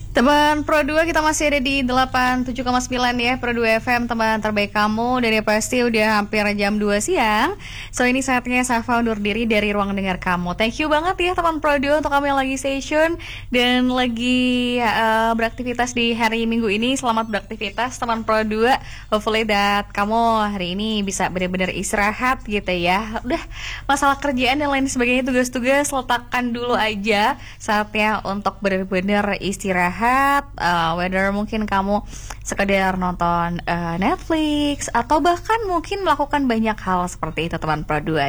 Teman Pro 2, kita masih ada di 87,9 ya, Pro 2 FM, teman terbaik kamu. Dan ya pasti udah hampir jam 2 siang. So ini saatnya Safa undur diri dari ruang dengar kamu. Thank you banget ya teman Pro 2 untuk kamu yang lagi station dan lagi beraktivitas di hari Minggu ini. Selamat beraktivitas teman Pro 2. Hopefully that kamu hari ini bisa benar-benar istirahat gitu ya. Udah masalah kerjaan dan lain sebagainya, tugas-tugas letakkan dulu aja. Saatnya untuk benar-benar istirahat. Whether mungkin kamu sekedar nonton Netflix atau bahkan mungkin melakukan banyak hal seperti itu teman Pro 2